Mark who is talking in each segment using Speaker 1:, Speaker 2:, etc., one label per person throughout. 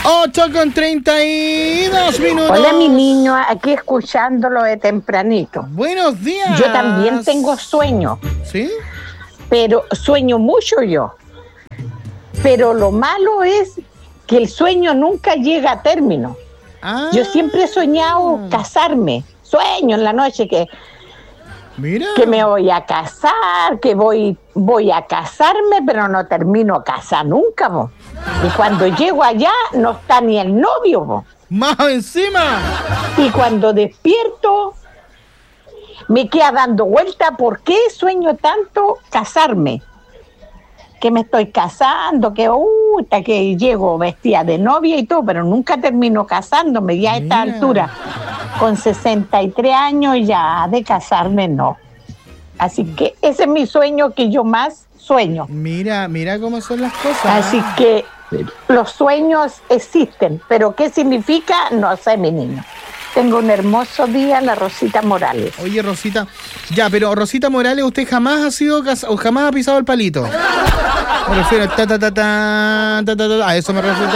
Speaker 1: 8:32.
Speaker 2: Hola, mi niño, aquí escuchándolo de tempranito.
Speaker 1: Buenos días.
Speaker 2: Yo también tengo sueño.
Speaker 1: ¿Sí?
Speaker 2: Pero sueño mucho yo. Pero lo malo es que el sueño nunca llega a término. Yo siempre he soñado casarme. Sueño en la noche que me voy a casar, que voy a casarme, pero no termino casar nunca, po. Y cuando llego allá no está ni el novio, po.
Speaker 1: ¡Más encima!
Speaker 2: Y cuando despierto me queda dando vuelta, ¿por qué sueño tanto casarme? Que me estoy casando, que llego vestida de novia y todo, pero nunca termino casándome ya a esta altura. Con 63 años ya de casarme no. Así que ese es mi sueño que yo más sueño.
Speaker 1: Mira cómo son las cosas.
Speaker 2: Así que los sueños existen, pero ¿qué significa? No sé, mi niño. Tengo un hermoso día, la Rosita Morales.
Speaker 1: Oye, Rosita, ya, pero Rosita Morales, ¿usted jamás ha sido casada o jamás ha pisado el palito? Me refiero a eso me refiero.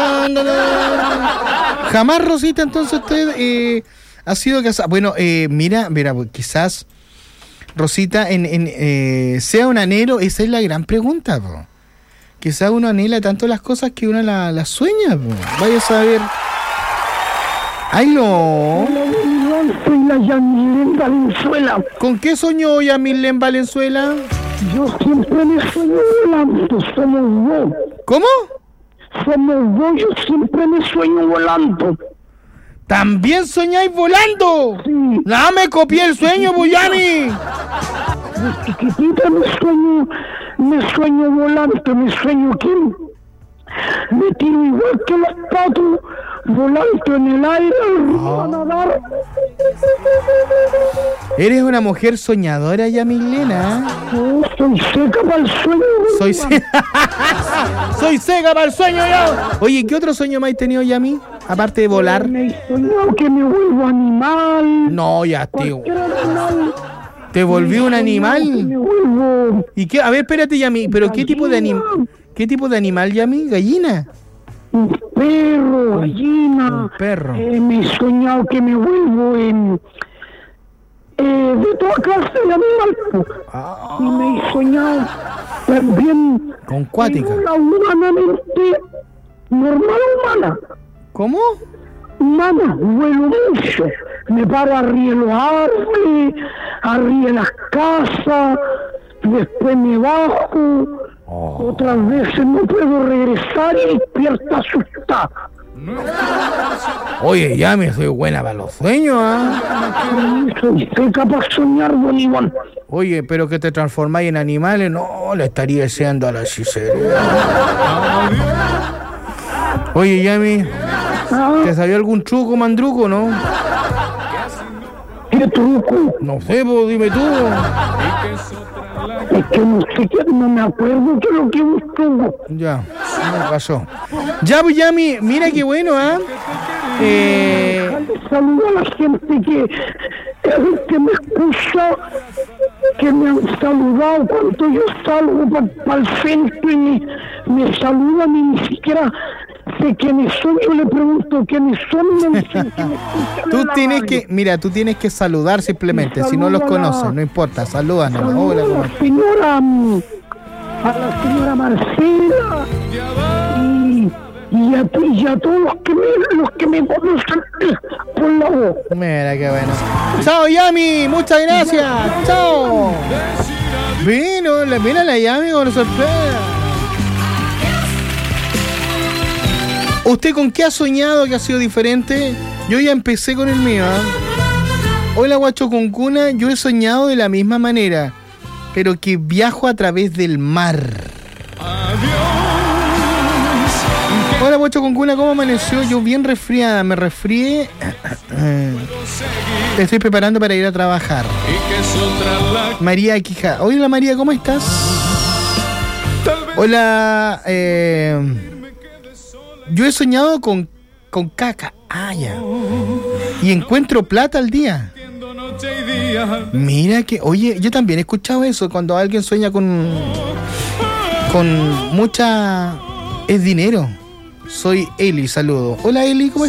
Speaker 1: Jamás, Rosita, entonces usted ha sido casada. Bueno, mira, quizás Rosita sea un anhelo, esa es la gran pregunta, po. Quizás uno anhela tanto las cosas que uno las sueña, po. Vaya a saber. ¡Ay, no!
Speaker 3: Soy la Yamilén Valenzuela.
Speaker 1: ¿Con qué soñó Yamilén Valenzuela?
Speaker 3: Yo siempre me sueño volando, somos dos.
Speaker 1: ¿Cómo?
Speaker 3: Somos dos, yo siempre me sueño volando.
Speaker 1: ¿También soñáis volando?
Speaker 3: Sí.
Speaker 1: ¡No, me copié el sueño, Buyani!
Speaker 3: Desde chiquitita me sueño volando, me sueño que me tiro igual que los patos, volando en el aire, a nadar.
Speaker 1: Eres una mujer soñadora, Yamilena.
Speaker 3: Oh, soy seca para el sueño.
Speaker 1: Soy seca para el sueño, ya. Oye, ¿qué otro sueño me has tenido, Yami? Aparte de volar.
Speaker 3: Me he soñado que me vuelvo animal.
Speaker 1: No, ya, tío.
Speaker 3: Animal.
Speaker 1: ¿Te volví un animal?
Speaker 3: Me vuelvo.
Speaker 1: ¿Y qué? A ver, espérate, Yami. ¿Pero qué tipo de animal? ¿Qué tipo de animal, Yami? ¿Gallina?
Speaker 3: Un perro, gallina.
Speaker 1: Un perro.
Speaker 3: Me he soñado que me vuelvo de toda clase de animal. Y me he soñado también
Speaker 1: con cuática.
Speaker 3: Una humanamente normal humana.
Speaker 1: ¿Cómo?
Speaker 3: Humana, vuelo mucho. Me paro arriba de los árboles, arriba de las casas, después me bajo. Otras veces no puedo regresar y despierto asustada.
Speaker 1: Oye, ya me soy buena para los sueños,
Speaker 3: Soy capaz de soñar, don Iván.
Speaker 1: Oye, pero que te transformáis en animales, no le estaría deseando a la hechicería. Oye, Yami, ¿te salió algún truco, mandruco, no?
Speaker 3: ¿Qué truco?
Speaker 1: No sé, pues dime tú.
Speaker 3: Es que no sé qué, no me acuerdo qué es lo que es un truco.
Speaker 1: Ya, me pasó. Ya, pues Yami, mira qué bueno,
Speaker 3: Saludo a la gente que me escucha, que me han saludado cuando yo salgo para el centro y me saludan y ni siquiera sé quiénes son. Yo le pregunto quiénes son y me dicen que me escuchan.
Speaker 1: Tú tienes que saludar simplemente, si no los conoces, no importa, salúdanos. Hola,
Speaker 3: a la señora Marcela y a ti y a todos los que me conocen por la voz.
Speaker 1: Mira qué bueno. Chao, Yami, muchas gracias. Chao. Mira la Yami con sorpresa. ¿Usted con qué ha soñado que ha sido diferente? Yo ya empecé con el mío. Hola, Guacho Cuncuna, yo he soñado de la misma manera, pero que viajo a través del mar. Hola, Guacho Cuncuna, ¿cómo amaneció? Yo bien resfriada, me resfrié. Te estoy preparando para ir a trabajar. María Quija. Hola, María, ¿cómo estás? Hola, yo he soñado con caca. Ya. Y encuentro plata al día. Mira que, oye, yo también he escuchado eso, cuando alguien sueña con mucha, es dinero. Soy Eli, saludo. Hola Eli, ¿cómo